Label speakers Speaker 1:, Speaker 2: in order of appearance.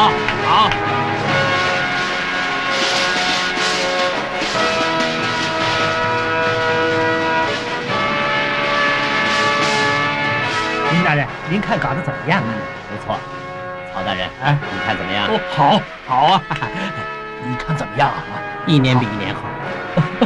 Speaker 1: 好，好。
Speaker 2: 林大人，您看搞得怎么样啊？
Speaker 1: 不错，曹大人，
Speaker 2: 哎，
Speaker 1: 你看怎么样？
Speaker 2: 哦，好，好啊！你看怎么样啊？
Speaker 1: 一年比一年好。